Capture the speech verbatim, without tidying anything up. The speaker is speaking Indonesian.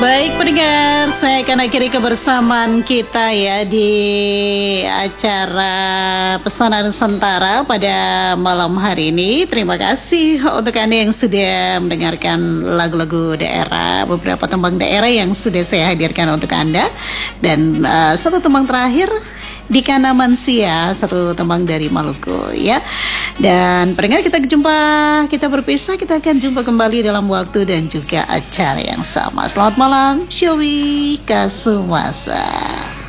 Baik pendengar, saya akan akhiri kebersamaan kita ya di acara Pesona Nusantara pada malam hari ini. Terima kasih untuk Anda yang sudah mendengarkan lagu-lagu daerah, beberapa tembang daerah yang sudah saya hadirkan untuk Anda. Dan uh, satu tembang terakhir, Dika Namansia, satu tembang dari Maluku ya. Dan pendengar, kita jumpa, kita berpisah, kita akan jumpa kembali dalam waktu dan juga acara yang sama. Selamat malam, Syawi Kasumasa.